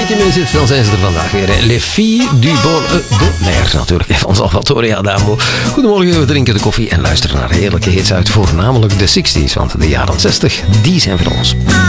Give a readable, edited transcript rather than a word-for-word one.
tenminste, dan zijn ze er vandaag weer. Les filles du bol de mer, natuurlijk. Van Salvatore Adamo. Goedemorgen, we drinken de koffie en luisteren naar heerlijke hits uit voornamelijk de 60s. Want de jaren 60, die zijn voor ons.